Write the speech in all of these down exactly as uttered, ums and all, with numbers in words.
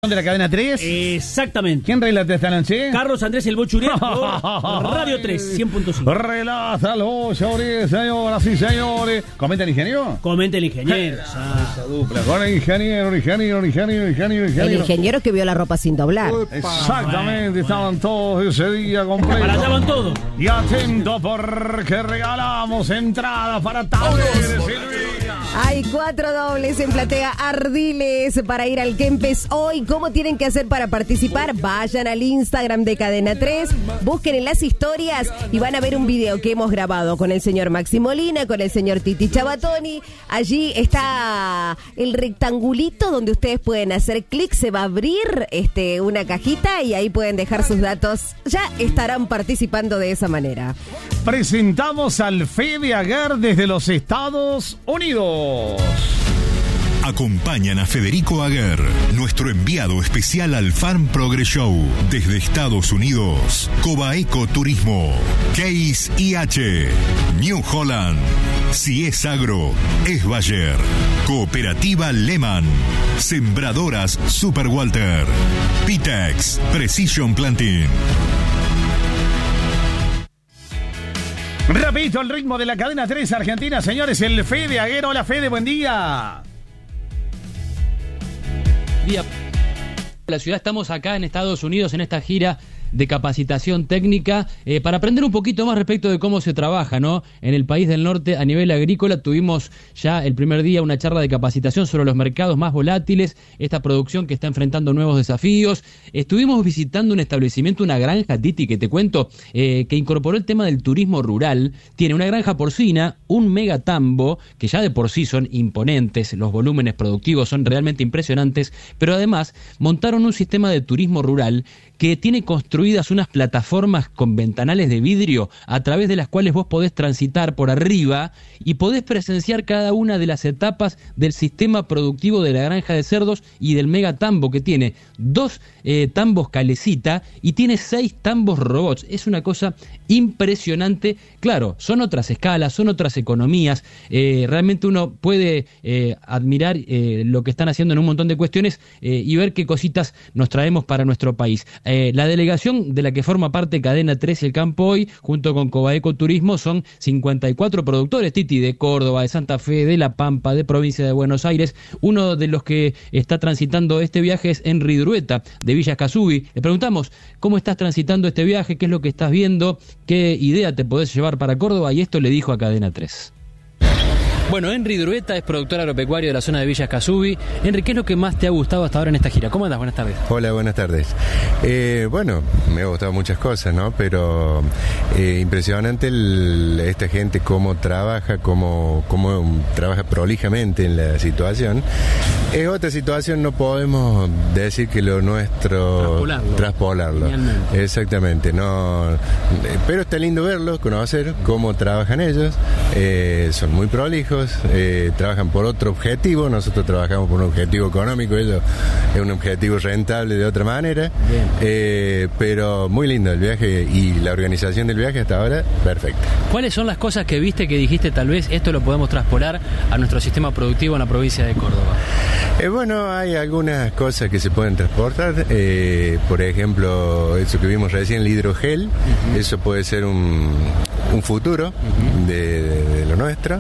de la cadena tres. Exactamente. ¿Quién relata esta noche? Carlos Andrés El Bochuret por Radio tres, cien punto cinco. Relata los señores, señoras y señores. ¿Comenta el ingeniero? Comenta el ingeniero. Ah, esa dupla. Con el ingeniero, el ingeniero, el ingeniero, el ingeniero, el ingeniero. El ingeniero que vio la ropa sin doblar. Exactamente, bueno. Estaban todos ese día completo. Para allá van todos. Y atento porque regalamos entradas para Talleres Silvina. Hay cuatro dobles en Platea Ardiles para ir al Kempes hoy. ¿Cómo tienen que hacer para participar? Vayan al Instagram de Cadena tres, busquen en las historias y van a ver un video que hemos grabado con el señor Maxi Molina, con el señor Titi Chabatoni. Allí está el rectangulito donde ustedes pueden hacer clic, se va a abrir este, una cajita y ahí pueden dejar sus datos. Ya estarán participando de esa manera. Presentamos al Fede Aguer desde los Estados Unidos. Acompañan a Federico Aguer, nuestro enviado especial al Farm Progress Show desde Estados Unidos. Cobaeco Turismo, Case I H, New Holland, Si es Agro, es Bayer, Cooperativa Lehman, Sembradoras Super Walter, Pitex, Precision Planting. Repito, el ritmo de la cadena tres Argentina, señores, el Fede Aguer. Hola Fede, buen día. Día. La ciudad, estamos acá en Estados Unidos en esta gira de capacitación técnica eh, para aprender un poquito más respecto de cómo se trabaja, ¿no? En el país del norte a nivel agrícola. Tuvimos ya el primer día una charla de capacitación sobre los mercados más volátiles, esta producción que está enfrentando nuevos desafíos. Estuvimos visitando un establecimiento, una granja, Titi, que te cuento, eh, que incorporó el tema del turismo rural. Tiene una granja porcina, un mega tambo, que ya de por sí son imponentes, los volúmenes productivos son realmente impresionantes, pero además montaron un sistema de turismo rural que tiene construidas unas plataformas con ventanales de vidrio a través de las cuales vos podés transitar por arriba y podés presenciar cada una de las etapas del sistema productivo de la granja de cerdos y del mega tambo, que tiene dos eh, tambos calecita y tiene seis tambos robots. Es una cosa impresionante. Claro, son otras escalas, son otras economías. Eh, realmente uno puede eh, admirar eh, lo que están haciendo en un montón de cuestiones eh, y ver qué cositas nos traemos para nuestro país. Eh, la delegación de la que forma parte Cadena tres y el Campo Hoy, junto con Cobaeco Turismo, son cincuenta y cuatro productores, Titi, de Córdoba, de Santa Fe, de La Pampa, de Provincia de Buenos Aires. Uno de los que está transitando este viaje es Henry Drueta, de Villa Escazubí. Le preguntamos, ¿cómo estás transitando este viaje? ¿Qué es lo que estás viendo? ¿Qué idea te podés llevar para Córdoba? Y esto le dijo a Cadena tres. Bueno, Henry Drueta es productor agropecuario de la zona de Villa Escazubí. Henry, ¿qué es lo que más te ha gustado hasta ahora en esta gira? ¿Cómo andas? Buenas tardes. Hola, buenas tardes. Eh, bueno, me ha gustado muchas cosas, ¿no? Pero eh, impresionante el, esta gente cómo trabaja, cómo, cómo trabaja prolijamente en la situación. Es otra situación, no podemos decir que lo nuestro... Traspolarlo. Traspolarlo. Exactamente, no... Pero está lindo verlos, conocer cómo trabajan ellos. Eh, son muy prolijos. Eh, trabajan por otro objetivo, nosotros trabajamos por un objetivo económico, ellos es un objetivo rentable de otra manera, eh, pero muy lindo el viaje y la organización del viaje hasta ahora, perfecta. ¿Cuáles son las cosas que viste que dijiste tal vez esto lo podemos traspolar a nuestro sistema productivo en la provincia de Córdoba? Eh, bueno, hay algunas cosas que se pueden transportar, eh, por ejemplo, eso que vimos recién, el hidrogel, uh-huh. Eso puede ser un, un futuro uh-huh. de, de, de lo nuestro.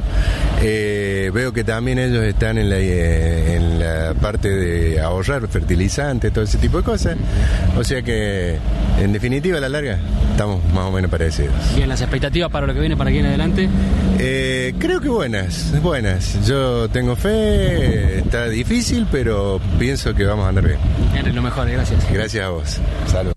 Eh, veo que también ellos están en la, eh, en la parte de ahorrar fertilizantes, todo ese tipo de cosas. O sea que, en definitiva, a la larga, estamos más o menos parecidos. Bien, ¿las expectativas para lo que viene para aquí en adelante? Eh, creo que buenas, buenas. Yo tengo fe, está difícil, pero pienso que vamos a andar bien. Henry, lo mejor, gracias. Gracias a vos. Saludos.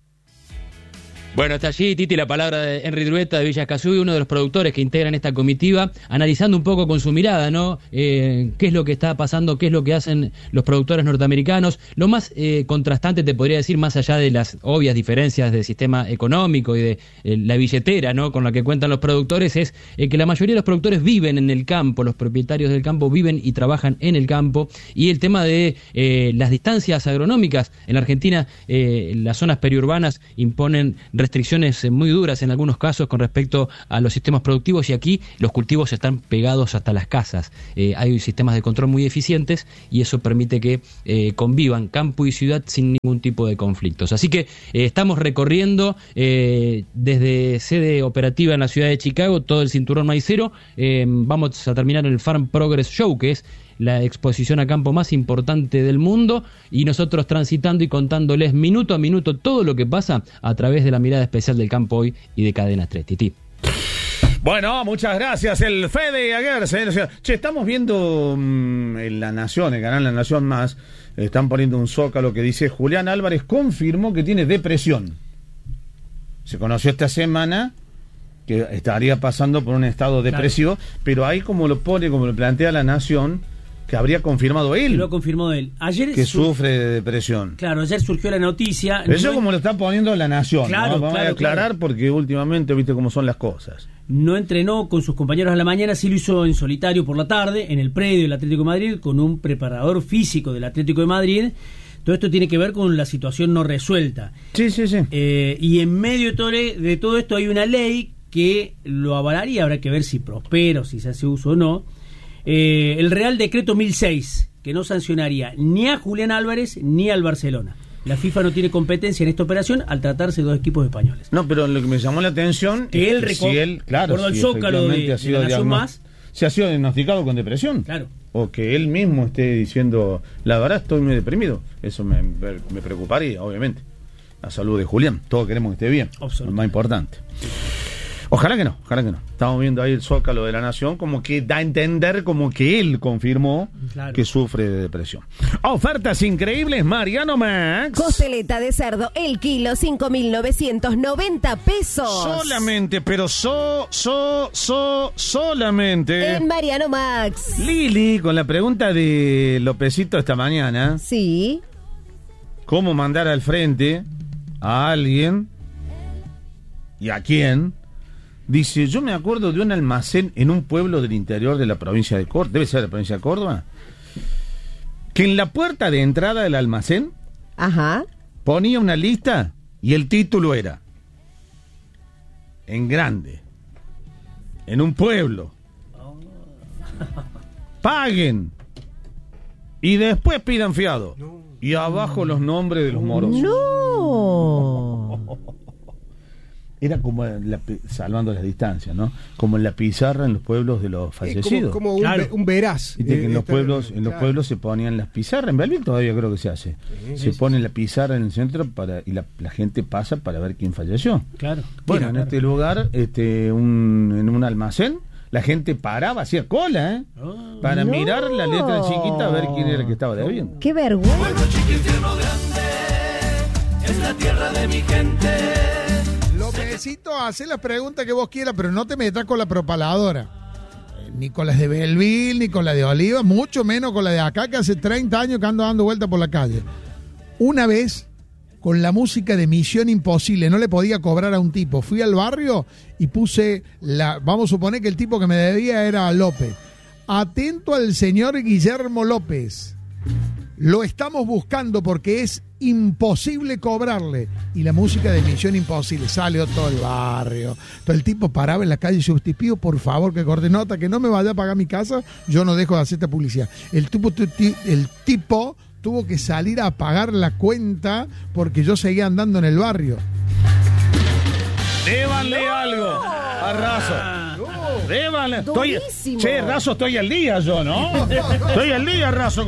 Bueno, está allí, Titi, la palabra de Henry Drueta de Villa Escazubí, uno de los productores que integran esta comitiva, analizando un poco con su mirada, ¿no? Eh, qué es lo que está pasando, qué es lo que hacen los productores norteamericanos. Lo más eh, contrastante, te podría decir, más allá de las obvias diferencias del sistema económico y de eh, la billetera, ¿no?, con la que cuentan los productores, es eh, que la mayoría de los productores viven en el campo, los propietarios del campo viven y trabajan en el campo, y el tema de eh, las distancias agronómicas en la Argentina, eh, las zonas periurbanas imponen restricciones eh, muy duras en algunos casos con respecto a los sistemas productivos, y aquí los cultivos están pegados hasta las casas. Eh, hay sistemas de control muy eficientes y eso permite que eh, convivan campo y ciudad sin ningún tipo de conflictos. Así que eh, estamos recorriendo eh, desde sede operativa en la ciudad de Chicago todo el cinturón maicero. Eh, vamos a terminar el Farm Progress Show, que es la exposición a campo más importante del mundo, y nosotros transitando y contándoles minuto a minuto todo lo que pasa a través de la mirada especial del campo hoy y de Cadena tres. Titi. Bueno, muchas gracias, el Fede Aguer. Che, estamos viendo mmm, en La Nación, el canal La Nación Más, están poniendo un zócalo que dice: Julián Álvarez confirmó que tiene depresión. Se conoció esta semana que estaría pasando por un estado depresivo, claro. Pero ahí como lo pone, como lo plantea La Nación, que habría confirmado él. Lo ha confirmado él. Ayer que sur... sufre de depresión. Claro, ayer surgió la noticia. Eso no... como lo está poniendo La Nación. Claro, ¿no? Vamos claro, a aclarar claro. Porque últimamente viste cómo son las cosas. No entrenó con sus compañeros a la mañana, sí lo hizo en solitario por la tarde, en el predio del Atlético de Madrid, con un preparador físico del Atlético de Madrid. Todo esto tiene que ver con la situación no resuelta. Sí, sí, sí. Eh, y en medio de todo esto hay una ley que lo avalaría, habrá que ver si prospera o si se hace uso o no. Eh, el Real Decreto mil seis, que no sancionaría ni a Julián Álvarez ni al Barcelona. La FIFA no tiene competencia en esta operación al tratarse de dos equipos españoles. No, pero lo que me llamó la atención que es él que si él, claro, por el si zócalo de, ha sido de la Nación Más, se ha sido diagnosticado con depresión. Claro. O que él mismo esté diciendo, la verdad estoy muy deprimido. Eso me, me preocuparía, obviamente. La salud de Julián, todos queremos que esté bien. Lo más importante. Ojalá que no, ojalá que no. Estamos viendo ahí el zócalo de La Nación, como que da a entender como que él confirmó, claro, que sufre de depresión. Ofertas increíbles, Mariano Max. Costeleta de cerdo, el kilo, cinco mil novecientos noventa pesos. Solamente, pero so, so, so, solamente. En Mariano Max. Lili, con la pregunta de Lopecito esta mañana. Sí. ¿Cómo mandar al frente a alguien y a quién? Dice, yo me acuerdo de un almacén en un pueblo del interior de la provincia de Córdoba, debe ser la provincia de Córdoba, que en la puerta de entrada del almacén, ajá, ponía una lista y el título era, en grande, en un pueblo, paguen y después pidan fiado. Y abajo los nombres de los morosos. No. Era como, la, salvando las distancias, ¿no? Como en la pizarra en los pueblos de los fallecidos. Como, como un, claro, un veraz. Viste que en los Esta, pueblos, en los claro. pueblos se ponían las pizarras. En Belville todavía creo que se hace. Sí, se sí, pone sí. la pizarra en el centro para y la, la gente pasa para ver quién falleció. Claro. Bueno, Mira, en claro. este lugar, este, un, en un almacén, la gente paraba, hacía cola, ¿eh? Oh, para no. mirar la letra chiquita a ver quién era el que estaba debiendo. ¡Qué vergüenza! Pueblo chico, infierno grande, es la tierra de mi gente. Lopecito, hace las preguntas que vos quieras, pero no te metas con la propaladora. Ni con las de Belville, ni con la de Oliva, mucho menos con la de acá, que hace treinta años que ando dando vuelta por la calle. Una vez, con la música de Misión Imposible, no le podía cobrar a un tipo. Fui al barrio y puse, la, vamos a suponer que el tipo que me debía era López. Atento al señor Guillermo López. Lo estamos buscando porque es imposible cobrarle. Y la música de Misión Imposible salió todo el barrio. Todo el tipo paraba en la calle y dice, usted pido por favor que corte nota, que no me vaya a pagar mi casa, yo no dejo de hacer esta publicidad. El tipo, el tipo tuvo que salir a pagar la cuenta porque yo seguía andando en el barrio. Débanle no. algo a Razo. No. Débanle. Estoy, che, Razo, estoy al día yo, ¿no? Estoy al día, Razo.